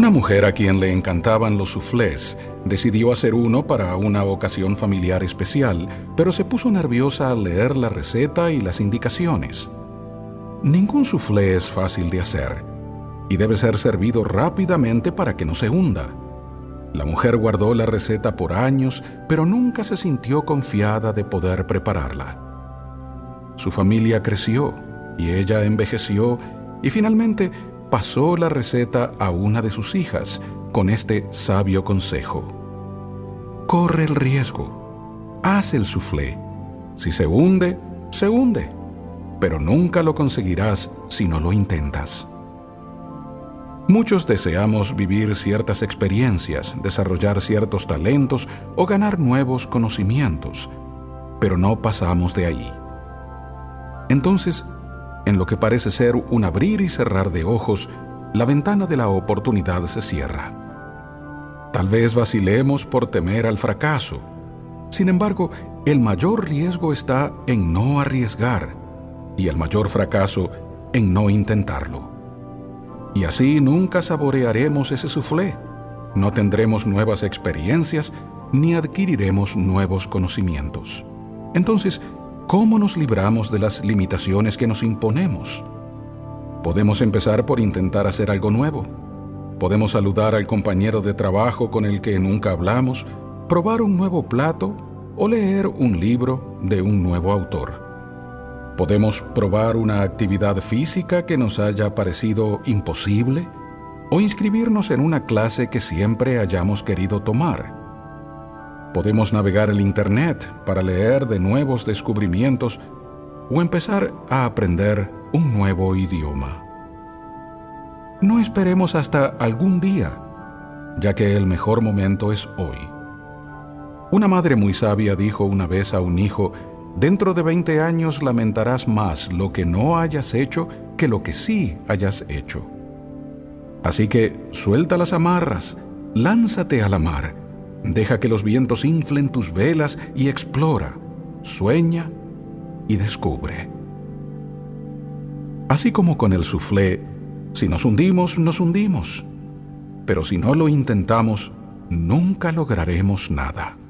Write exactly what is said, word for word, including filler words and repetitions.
Una mujer a quien le encantaban los soufflés decidió hacer uno para una ocasión familiar especial, pero se puso nerviosa al leer la receta y las indicaciones. Ningún soufflé es fácil de hacer y debe ser servido rápidamente para que no se hunda. La mujer guardó la receta por años, pero nunca se sintió confiada de poder prepararla. Su familia creció y ella envejeció y finalmente pasó la receta a una de sus hijas con este sabio consejo: corre el riesgo, haz el soufflé. Si se hunde, se hunde, pero nunca lo conseguirás si no lo intentas. Muchos deseamos vivir ciertas experiencias, desarrollar ciertos talentos o ganar nuevos conocimientos, pero no pasamos de ahí. Entonces, en lo que parece ser un abrir y cerrar de ojos, la ventana de la oportunidad se cierra. Tal vez vacilemos por temer al fracaso. Sin embargo, el mayor riesgo está en no arriesgar y el mayor fracaso en no intentarlo. Y así nunca saborearemos ese soufflé, no tendremos nuevas experiencias ni adquiriremos nuevos conocimientos. Entonces, ¿cómo nos libramos de las limitaciones que nos imponemos? Podemos empezar por intentar hacer algo nuevo. Podemos saludar al compañero de trabajo con el que nunca hablamos, probar un nuevo plato o leer un libro de un nuevo autor. Podemos probar una actividad física que nos haya parecido imposible o inscribirnos en una clase que siempre hayamos querido tomar. Podemos navegar el Internet para leer de nuevos descubrimientos o empezar a aprender un nuevo idioma. No esperemos hasta algún día, ya que el mejor momento es hoy. Una madre muy sabia dijo una vez a un hijo: dentro de veinte años lamentarás más lo que no hayas hecho que lo que sí hayas hecho. Así que suelta las amarras, lánzate a la mar, deja que los vientos inflen tus velas y explora, sueña y descubre. Así como con el soufflé, si nos hundimos, nos hundimos, pero si no lo intentamos, nunca lograremos nada.